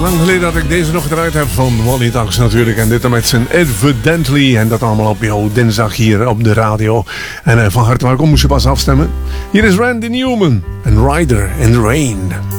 lang geleden dat ik deze nog gedraaid heb van Wally Tax natuurlijk. En dit dan met zijn Evidently. En dat allemaal op dinsdag hier op de radio. En van harte welkom, moest je pas afstemmen. Hier is Randy Newman en Rider in the Rain.